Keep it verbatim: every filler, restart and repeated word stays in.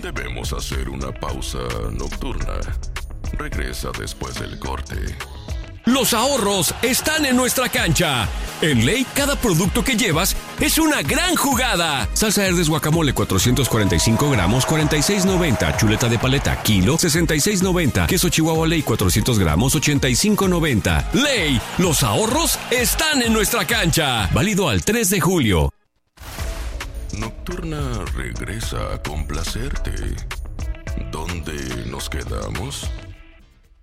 Debemos hacer una pausa nocturna. Regresa después del corte. Los ahorros están en nuestra cancha. En Ley, cada producto que llevas es una gran jugada. Salsa Herdes Guacamole cuatrocientos cuarenta y cinco gramos, cuarenta y seis noventa. Chuleta de paleta, kilo, sesenta y seis noventa. Queso Chihuahua Ley cuatrocientos gramos, ochenta y cinco noventa. Ley, los ahorros están en nuestra cancha. Válido al tres de julio. Nocturna regresa a complacerte. ¿Dónde nos quedamos?